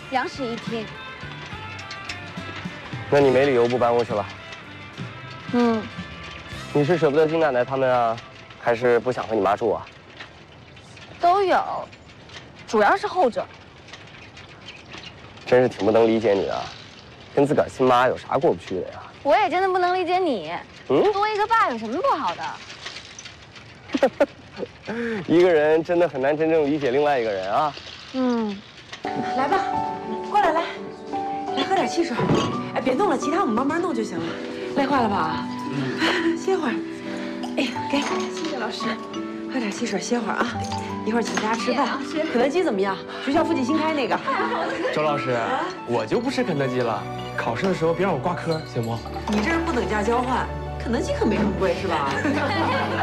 两室一厅。 那你没理由不搬过去了。 嗯， 你是舍不得金奶奶他们啊，还是不想和你妈住啊？ 都有，主要是后者。 真是挺不能理解你的，跟自个儿亲妈有啥过不去的呀？ 我也真的不能理解你，多一个爸有什么不好的？ 一个人真的很难真正理解另外一个人啊。 来吧，过来，来喝点汽水。哎，别动了，其他我们慢慢弄就行了。累坏了吧？歇会儿。哎呀，给，谢谢老师。喝点汽水，歇会儿啊。一会儿请大家吃饭。肯德基怎么样？学校附近新开那个。 周老师，我就不吃肯德基了。考试的时候别让我挂科，行不？ 你这是不等价交换，肯德基可没这么贵是吧？